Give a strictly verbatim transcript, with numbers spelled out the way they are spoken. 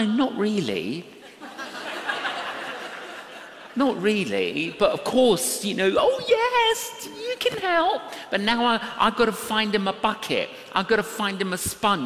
mind, not really. Not really, but of course, you know, oh yes, you can help. But now I, I've got to find him a bucket. I've got to find him a sponge.